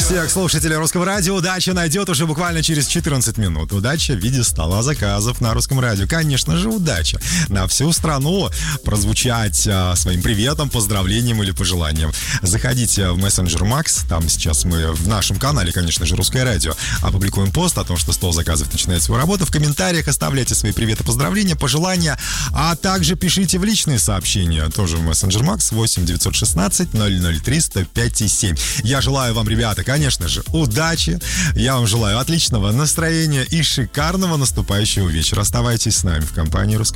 Всех слушателей Русского радио удача найдет уже буквально через 14 минут. Удача в виде стола заказов на Русском радио. Конечно же, удача на всю страну прозвучать своим приветом, поздравлением или пожеланием. Заходите в мессенджер Макс. Там сейчас мы в нашем канале, конечно же, Русское радио, опубликуем пост о том, что стол заказов начинает свою работу. В комментариях оставляйте свои приветы, поздравления, пожелания, а также пишите в личные сообщения. Тоже в мессенджер Макс 8 916 003 105 7. Я желаю вам, ребята, конечно же, удачи. Я вам желаю отличного настроения и шикарного наступающего вечера. Оставайтесь с нами в компании Русского.